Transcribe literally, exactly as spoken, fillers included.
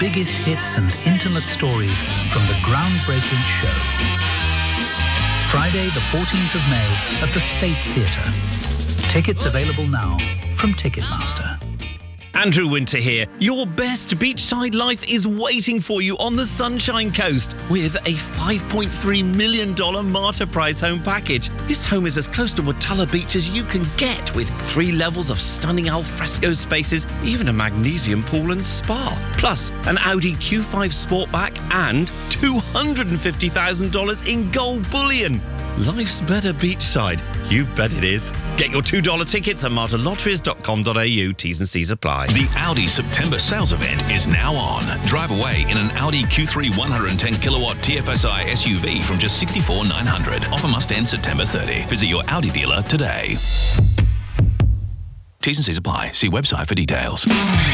biggest hits and intimate stories from the groundbreaking show. Friday, the fourteenth of May at the State Theatre. Tickets available now from Ticketmaster. Andrew Winter here. Your best beachside life is waiting for you on the Sunshine Coast with a five point three million dollars Marta Price home package. This home is as close to Watala Beach as you can get, with three levels of stunning alfresco spaces, even a magnesium pool and spa. Plus, an Audi Q five Sportback and two hundred fifty thousand dollars in gold bullion. Life's better beachside. You bet it is. Get your two dollar tickets at marta lotteries dot com dot a u. T's and C's apply. The Audi September sales event is now on. Drive away in an Audi Q three one hundred ten kilowatt T F S I S U V from just sixty-four thousand nine hundred dollars. Offer must end September thirtieth. Visit your Audi dealer today. T's and C's apply. See website for details.